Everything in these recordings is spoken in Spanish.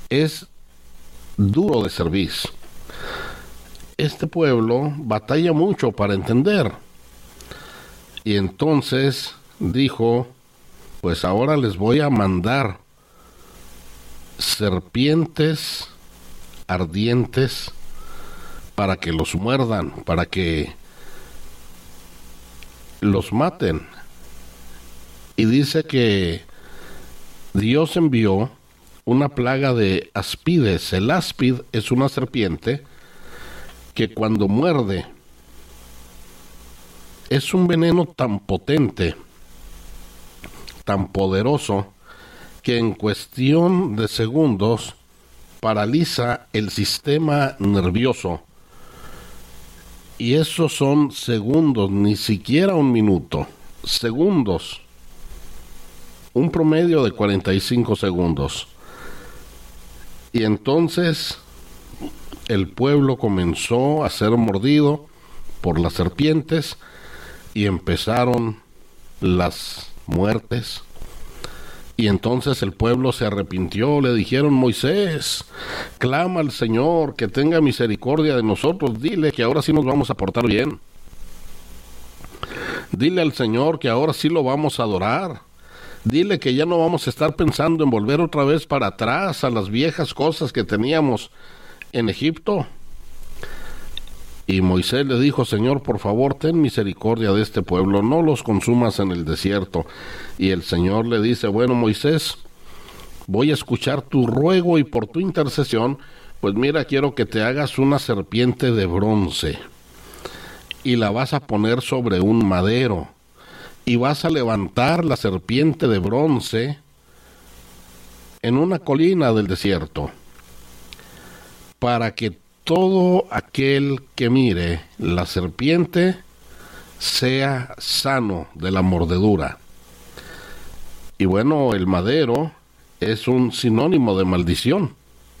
es duro de cerviz. Este pueblo batalla mucho para entender. Y entonces dijo, pues ahora les voy a mandar serpientes ardientes para que los muerdan, para que los maten. Y dice que Dios envió una plaga de aspides. El áspid es una serpiente que cuando muerde es un veneno tan potente, tan poderoso, que en cuestión de segundos paraliza el sistema nervioso. Y esos son segundos, ni siquiera un minuto, segundos. Un promedio de 45 segundos. Y entonces el pueblo comenzó a ser mordido por las serpientes y empezaron las muertes. Y entonces el pueblo se arrepintió, le dijeron: Moisés, clama al Señor que tenga misericordia de nosotros, dile que ahora sí nos vamos a portar bien. Dile al Señor que ahora sí lo vamos a adorar. Dile que ya no vamos a estar pensando en volver otra vez para atrás a las viejas cosas que teníamos en Egipto. Y Moisés le dijo: Señor, por favor, ten misericordia de este pueblo, no los consumas en el desierto. Y el Señor le dice: bueno, Moisés, voy a escuchar tu ruego y por tu intercesión, pues mira, quiero que te hagas una serpiente de bronce y la vas a poner sobre un madero y vas a levantar la serpiente de bronce en una colina del desierto para que todo aquel que mire la serpiente sea sano de la mordedura. Y bueno, el madero es un sinónimo de maldición.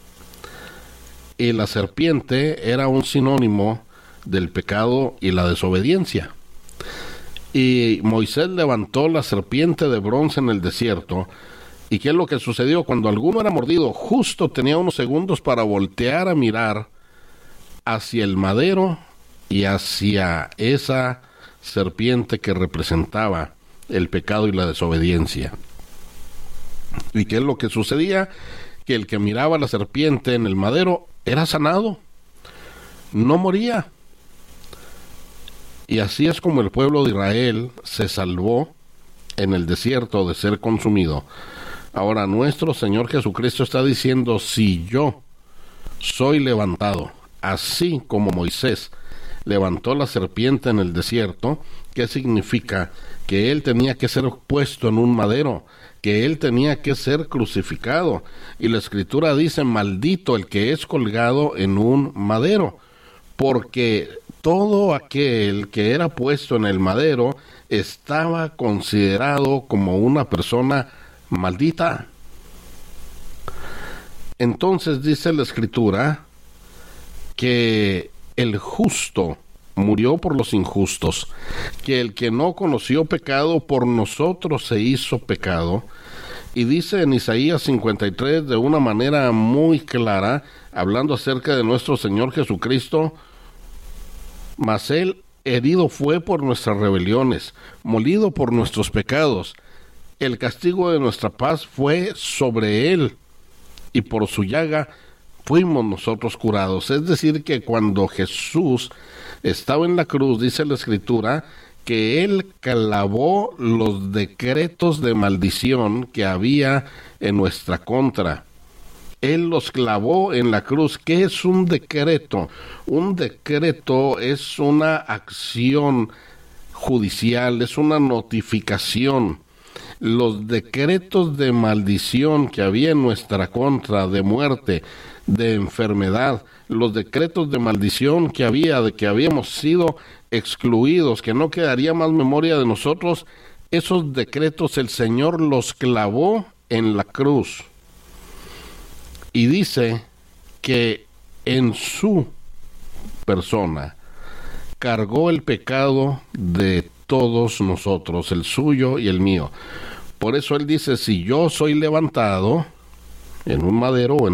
Y la serpiente era un sinónimo del pecado y la desobediencia. Y Moisés levantó la serpiente de bronce en el desierto. ¿Y qué es lo que sucedió? Cuando alguno era mordido, justo tenía unos segundos para voltear a mirar hacia el madero y hacia esa serpiente que representaba el pecado y la desobediencia. ¿Y qué es lo que sucedía? Que el que miraba la serpiente en el madero era sanado, no moría. Y así es como el pueblo de Israel se salvó en el desierto de ser consumido. Ahora nuestro Señor Jesucristo está diciendo: si yo soy levantado, así como Moisés levantó la serpiente en el desierto, ¿qué significa? Que él tenía que ser puesto en un madero, que él tenía que ser crucificado. Y la Escritura dice: maldito el que es colgado en un madero, porque todo aquel que era puesto en el madero estaba considerado como una persona maldita. Entonces dice la Escritura que el justo murió por los injustos, que el que no conoció pecado por nosotros se hizo pecado. Y dice en Isaías 53 de una manera muy clara, hablando acerca de nuestro Señor Jesucristo: mas él herido fue por nuestras rebeliones, molido por nuestros pecados. El castigo de nuestra paz fue sobre él, y por su llaga fuimos nosotros curados. Es decir, que cuando Jesús estaba en la cruz, dice la Escritura, que él clavó los decretos de maldición que había en nuestra contra. Él los clavó en la cruz. ¿Qué es un decreto? Un decreto es una acción judicial, es una notificación. Los decretos de maldición que había en nuestra contra, de muerte, de enfermedad, los decretos de maldición que había, de que habíamos sido excluidos, que no quedaría más memoria de nosotros, esos decretos el Señor los clavó en la cruz. Y dice que en su persona cargó el pecado de todos nosotros, el suyo y el mío. Por eso él dice: si yo soy levantado en un madero o en